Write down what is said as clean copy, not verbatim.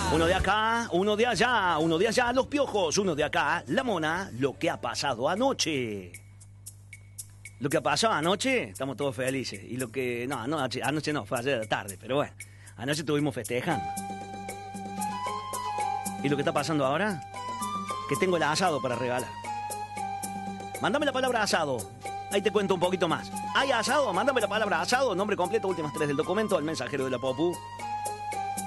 Uno de acá, uno de allá, los piojos, uno de acá, la mona, lo que ha pasado anoche. Lo que ha pasado anoche, estamos todos felices. Y lo que, no, anoche no, fue ayer de tarde, pero bueno, anoche estuvimos festejando. ¿Y lo que está pasando ahora? Que tengo el asado para regalar. Mándame la palabra asado. Ahí te cuento un poquito más. ¿Hay asado? Mándame la palabra asado. Nombre completo, últimas 3 del documento, al mensajero de la Popu.